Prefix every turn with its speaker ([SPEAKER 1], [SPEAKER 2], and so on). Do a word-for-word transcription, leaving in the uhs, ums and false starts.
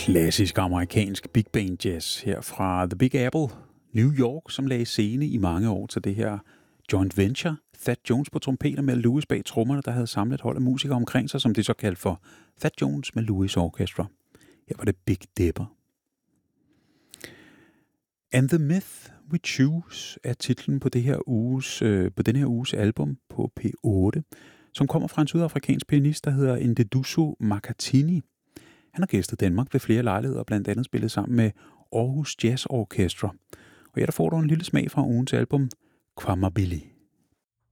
[SPEAKER 1] Klassisk amerikansk big band jazz her fra The Big Apple, New York, som lagde scene i mange år til det her joint venture. Thad Jones på trompeter med Lewis bag trommerne, der havde samlet et hold af musikere omkring sig, som det så kaldte for Thad Jones med Lewis Orchestra. Her var det Big Dipper. And the Myth We Choose er titlen på, det her uges, øh, på den her uges album på P otte, som kommer fra en sydafrikansk pianist, der hedder Ndeduso Makhathini. Han har gæstet Danmark ved flere lejligheder, og blandt andet spillet sammen med Aarhus Jazz Orchestra. Og her der får du en lille smag fra ugens album, Kwamabili.